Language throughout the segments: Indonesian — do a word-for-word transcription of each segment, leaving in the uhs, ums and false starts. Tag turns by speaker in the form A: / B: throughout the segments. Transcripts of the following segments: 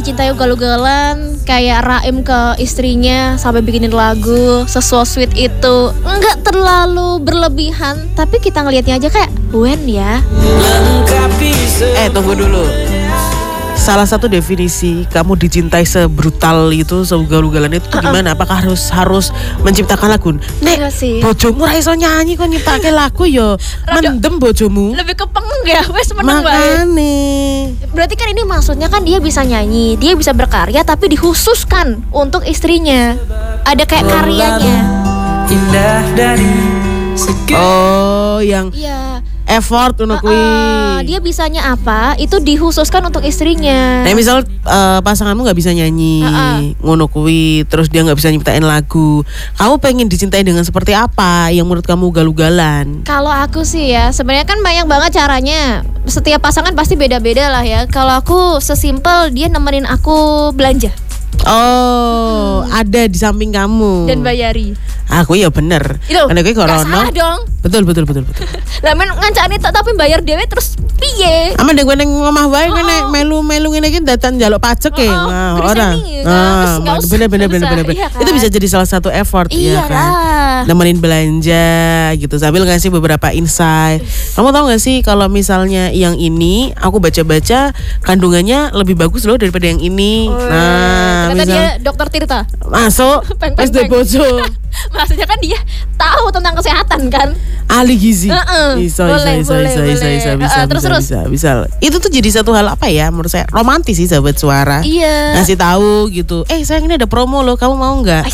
A: dicintai ugal-ugalan, kayak Raim ke istrinya sampai bikinin lagu seso sweet itu, nggak terlalu berlebihan, tapi kita ngelihatnya aja kayak when ya.
B: Eh tunggu dulu. Salah satu definisi kamu dicintai sebrutal itu, seugal-ugalan itu uh-uh. gimana? Apakah harus harus menciptakan lagu? Nek, bojomu ra iso nyanyi kok nyiptake lagu yo. Mendem bojomu.
A: Lebih ke peng ya, wes meneng wae.
B: Makane.
A: Berarti kan ini maksudnya kan dia bisa nyanyi, dia bisa berkarya tapi dikhususkan untuk istrinya. Ada kayak karyanya.
C: Indah dari
B: Oh, yang
A: Iya.
B: effort untuk
A: uh, uh, dia bisanya apa itu dikhususkan untuk istrinya.
B: Nah misal uh, pasanganmu nggak bisa nyanyi, uh-uh. ngono kuwi, terus dia nggak bisa nyiptain lagu, kamu pengen dicintai dengan seperti apa yang menurut kamu ugal-ugalan?
A: Kalau aku sih ya sebenarnya kan banyak banget caranya. Setiap pasangan pasti beda-beda lah ya. Kalau aku sesimpel dia nemenin aku belanja.
B: Oh, hmm. ada di samping kamu
A: dan bayari.
B: Aku ya bener.
A: Karena
B: gue corona.
A: Salah dong.
B: Betul betul betul betul.
A: Lah men ngancani tak tapi bayar dhewe terus piye?
B: Aman deh gue neng ngomah wae ngene melu-melu ngene iki datan njaluk pajak ya. Nah, ora. Ah, bener bener bener bener. Itu bisa jadi salah satu effort ya kan. Nemenin belanja gitu sambil ngasih beberapa insight. Kamu tahu gak sih kalau misalnya yang ini aku baca-baca kandungannya lebih bagus loh daripada yang ini. Nah,
A: ternyata dia dokter Tirta.
B: Masuk S D bojo.
A: Maksudnya kan dia tahu tentang kesehatan kan.
B: Ahli gizi.
A: Uh-uh.
B: Bisa,
A: boleh,
B: bisa,
A: boleh,
B: bisa,
A: boleh.
B: bisa, bisa, bisa,
A: uh, terus,
B: bisa,
A: terus.
B: bisa, bisa. Itu tuh jadi satu hal apa ya? Menurut saya romantis sih sahabat suara.
A: Iya.
B: Ngasih tahu gitu. Eh sayang ini ada promo loh, kamu mau nggak?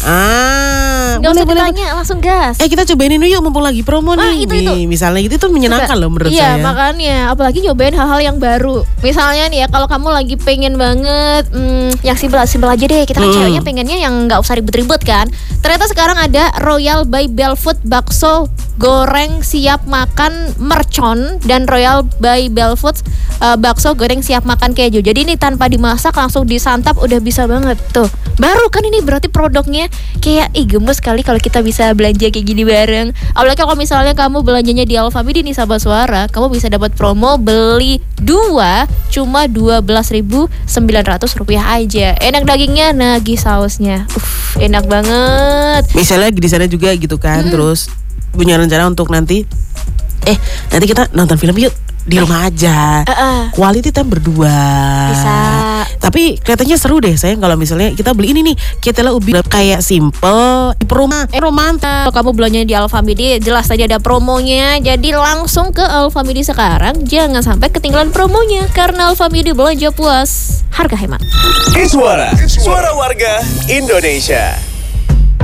B: Ah,
A: nggak usah ditanya, langsung gas.
B: Eh kita cobain ini yuk, mumpung lagi promo
A: ah,
B: nih.
A: Itu, itu.
B: Misalnya gitu tuh menyenangkan
A: Coba.
B: loh menurut
A: iya,
B: saya.
A: Iya makanya, apalagi nyobain hal-hal yang baru. Misalnya nih ya, kalau kamu lagi pengen banget, hmm, yang simpel-simpel aja deh. Kita kan hmm. ceweknya pengennya yang nggak usah ribet-ribet kan. Ternyata sekarang ada Royal by Belfood bakso goreng siap makan mercon dan Royal by Belfood uh, bakso goreng siap makan keju. Jadi ini tanpa dimasak langsung disantap udah bisa banget tuh. Baru kan ini berarti produknya kayak ih gemes sekali kalau kita bisa belanja kayak gini bareng. Apalagi kalau misalnya kamu belanjanya di Alfamidi nih sahabat suara, kamu bisa dapat promo beli dua cuma dua belas ribu sembilan ratus rupiah aja. Enak dagingnya, nagih sausnya. Uff, enak banget.
B: Misalnya di sana juga gitu kan, hmm. terus punya rencana untuk nanti eh nanti kita nonton film yuk di rumah aja,
A: uh-uh.
B: quality time berdua.
A: Bisa.
B: Tapi kelihatannya seru deh sayang kalau misalnya kita beli ini nih, kita lah ubi kayak simple di rumah, eh romantis.
A: Kalau kamu belanjanya di Alfamidi, jelas aja ada promonya. Jadi langsung ke Alfamidi sekarang, jangan sampai ketinggalan promonya karena Alfamidi belanja puas, harga hemat.
D: Suara, suara warga Indonesia.